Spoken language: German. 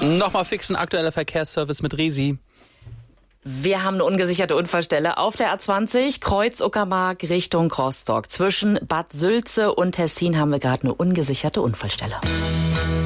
Nochmal fix ein aktueller Verkehrsservice mit Resi. Wir haben eine ungesicherte Unfallstelle auf der A20, Kreuz Uckermark Richtung Rostock. Zwischen Bad Sülze und Tessin haben wir gerade eine ungesicherte Unfallstelle.